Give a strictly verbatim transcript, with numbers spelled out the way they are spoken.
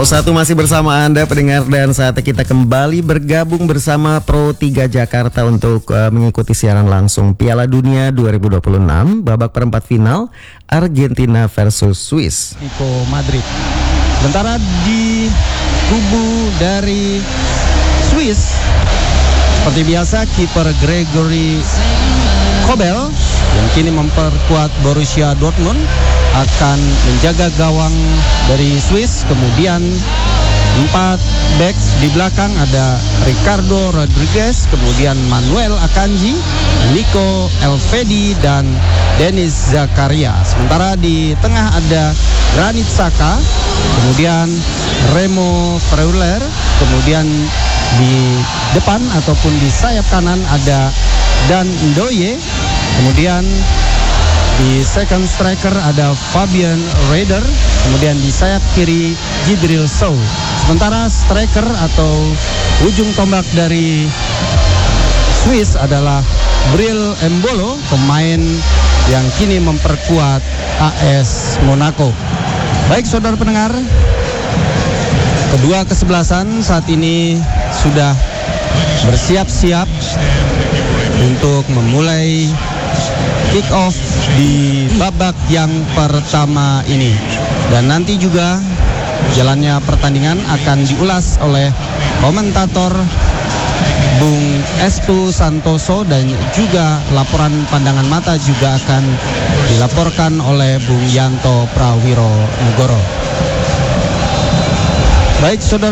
nol satu masih bersama Anda pendengar, dan saatnya kita kembali bergabung bersama Pro tiga Jakarta untuk uh, mengikuti siaran langsung Piala Dunia dua ribu dua puluh enam babak perempat final Argentina versus Swiss. Atletico Madrid. Sementara di kubu dari Swiss, seperti biasa kiper Gregory Kobel yang kini memperkuat Borussia Dortmund akan menjaga gawang dari Swiss. Kemudian empat back di belakang ada Ricardo Rodriguez, kemudian Manuel Akanji, Nico Elvedi, dan Denis Zakaria. Sementara di tengah ada Granit Xhaka, kemudian Remo Freuler, kemudian di depan ataupun di sayap kanan ada Dan Ndoye, kemudian di second striker ada Fabian Reder, kemudian di sayap kiri Jibril Sow. Sementara striker atau ujung tombak dari Swiss adalah Bril Embolo, pemain yang kini memperkuat A S Monaco. Baik saudara pendengar, kedua kesebelasan saat ini sudah bersiap-siap untuk memulai kick off di babak yang pertama ini. Dan nanti juga jalannya pertandingan akan diulas oleh komentator Bung Estu Santoso, dan juga laporan pandangan mata juga akan dilaporkan oleh Bung Yanto Prawiro Nugoro. Baik saudara